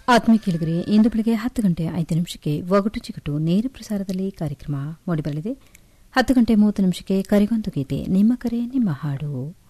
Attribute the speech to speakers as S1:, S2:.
S1: ಆತ್ಮೀಯ ಕೇಳಿಗರೆ, ಇಂದು ಬೆಳಗ್ಗೆ 10 ಗಂಟೆ 5 ನಿಮಿಷಕ್ಕೆ ಒಗಟು ಚಿಗಟು ನೇರ ಪ್ರಸಾರದಲ್ಲಿ ಕಾರ್ಯಕ್ರಮ ಮೂಡಿಬರಲಿದೆ. 10 ಗಂಟೆ 30 ನಿಮಿಷಕ್ಕೆ ಕರೆಗೊಂದು ಗೀತೆ, ನಿಮ್ಮ ಕರೆ ನಿಮ್ಮ ಹಾಡು.